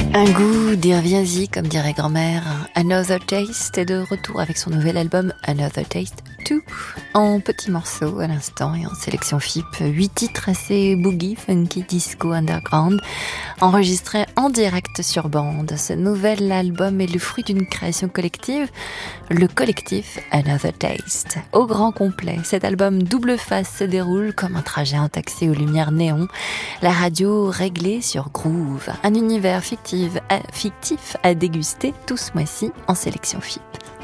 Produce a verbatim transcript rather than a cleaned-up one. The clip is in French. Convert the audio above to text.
Un goût d'Irviasi, comme dirait grand-mère. Another Taste est de retour avec son nouvel album Another Taste deux, en petits morceaux à l'instant et en sélection F I P. Huit titres assez boogie, funky, disco, underground, enregistrés en direct sur bande. Ce nouvel album est le fruit d'une création collective, le collectif Another Taste. Au grand complet, cet album double face se déroule comme un trajet en taxi aux lumières néon, la radio réglée sur groove, un univers fictif à, fictif à déguster tout ce mois-ci en sélection F I P.